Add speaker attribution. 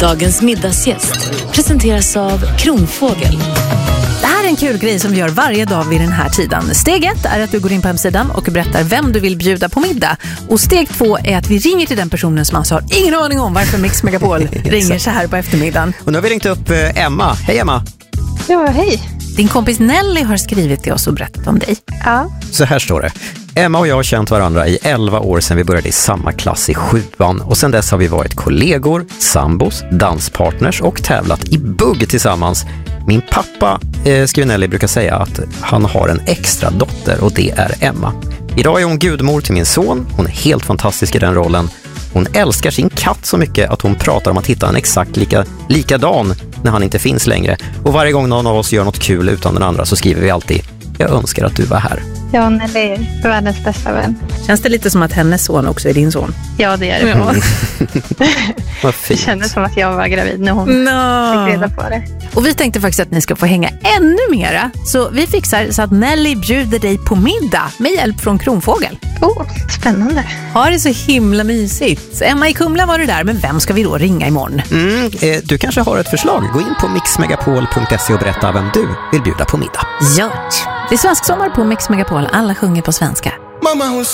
Speaker 1: Dagens middagsgäst presenteras av Kronfågel.
Speaker 2: Det här är en kul grej som vi gör varje dag vid den här tiden. Steg 1 är att du går in på hemsidan och berättar vem du vill bjuda på middag. Och steg 2 är att vi ringer till den personen som alltså har ingen aning om varför Mix Megapol ringer så här på eftermiddagen.
Speaker 3: Och nu har vi ringt upp Emma. Hej Emma!
Speaker 4: Ja, hej.
Speaker 2: Din kompis Nelly har skrivit till oss och berättat om dig.
Speaker 4: Ja.
Speaker 3: Så här står det. Emma och jag har känt varandra i 11 år sedan vi började i samma klass i 7:an. Och sedan dess har vi varit kollegor, sambos, danspartners och tävlat i bugg tillsammans. Min pappa, skriver Nelly, brukar säga att han har en extra dotter och det är Emma. Idag är hon gudmor till min son. Hon är helt fantastisk i den rollen. Hon älskar sin katt så mycket att hon pratar om att hitta en exakt likadan när han inte finns längre. Och varje gång någon av oss gör något kul utan den andra så skriver vi alltid: jag önskar att du var här.
Speaker 4: Ja, Nelly är världens bästa vän.
Speaker 2: Känns det lite som att hennes son också är din son?
Speaker 4: Ja, det är det. Ja.
Speaker 3: Vad
Speaker 4: Det
Speaker 3: fint.
Speaker 4: kändes som att jag var gravid när hon fick reda på det.
Speaker 2: Och vi tänkte faktiskt att ni ska få hänga ännu mera. Så vi fixar så att Nelly bjuder dig på middag med hjälp från Kronfågel.
Speaker 4: Spännande.
Speaker 2: Ja, det är så himla mysigt. Emma i Kumla var det där, men vem ska vi då ringa imorgon?
Speaker 3: Du kanske har ett förslag. Gå in på mixmegapol.se och berätta vem du vill bjuda på middag.
Speaker 2: Gört! Det är svensk sommar på Mix Megapol. Alla sjunger på svenska.
Speaker 5: Mamma, hon